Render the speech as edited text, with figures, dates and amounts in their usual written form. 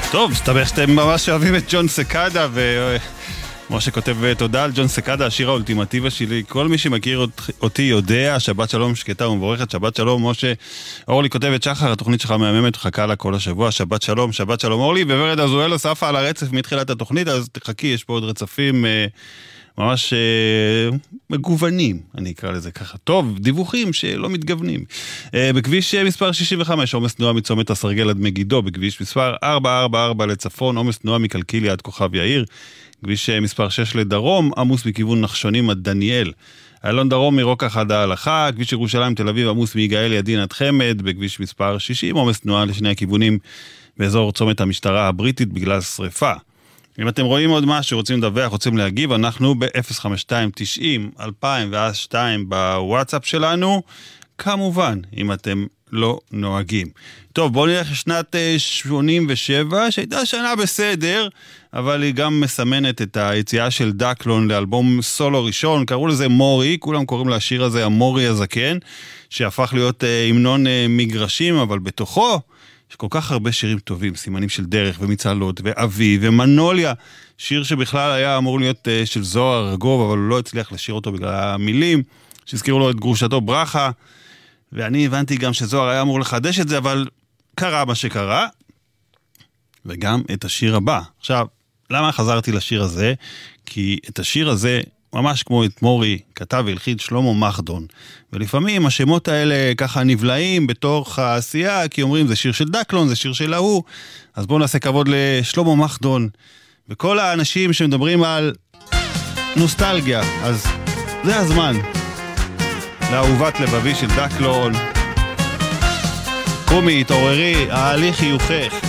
טוב, סתבר שאתם ממש אוהבים את ג'ון סקאדה, ומשה כותב תודה על ג'ון סקאדה, השיר האולטימטיבה שלי. כל מי שמכיר אותי יודע, שבת שלום שקטה ומבורכת, שבת שלום משה. אורלי כותבת שחר, התוכנית שלך מהממת, חכה לה כל השבוע, שבת שלום אורלי, וורד אזואל הוספה על הרצף מתחילת התוכנית, אז תחכי, יש פה עוד רצפים ממש מגוונים, אני אקרא לזה ככה. טוב, דיווחים שלא מתגוונים. בכביש מספר 65, עומס תנועה מצומת הסרגל עד מגידו, בכביש מספר 444 לצפון, עומס תנועה מקלקיליה עד כוכב יאיר, כביש מספר 6 לדרום, עמוס מכיוון נחשונים עד דניאל, אלון דרום מרוקח עד ההלכה, כביש ירושלים תל אביב, עמוס מיגאל ידין עד חמד, בכביש מספר 60, עומס תנועה לשני הכיוונים באזור צומת המשטרה הבריטית בגלל שריפה. אם אתם רואים עוד משהו, רוצים לדווח, רוצים להגיב, אנחנו ב-052-90-2002 בוואטסאפ שלנו, כמובן, אם אתם לא נוהגים. טוב, בואו נלך לשנת 87, שהייתה שנה בסדר, אבל היא גם מסמנת את היציאה של דקלון לאלבום סולו ראשון, קראו לזה מורי, כולם קוראים לשיר הזה המורי הזקן, שהפך להיות המנון מגרשים, אבל בתוכו, יש כל כך הרבה שירים טובים, סימנים של דרך ומצלות ואבי ומנוליה, שיר שבכלל היה אמור להיות של זוהר ארגוב, אבל הוא לא הצליח לשיר אותו בגלל המילים, שהזכירו לו את גרושתו ברכה, ואני הבנתי גם שזוהר היה אמור לחדש את זה, אבל קרה מה שקרה, וגם את השיר הבא. עכשיו, למה חזרתי לשיר הזה? כי את השיר הזה, ממש כמו את מורי, כתב והלחין שלמה מחדון. ולפעמים השמות האלה ככה נבלעים בתוך העשייה, כי אומרים זה שיר של דקלון, זה שיר של ההוא. אז בואו נעשה כבוד לשלמה מחדון. וכל האנשים שמדברים על נוסטלגיה, אז זה הזמן. לאהובת לבבי של דקלון. קומי, התעוררי, העלי חיוכך.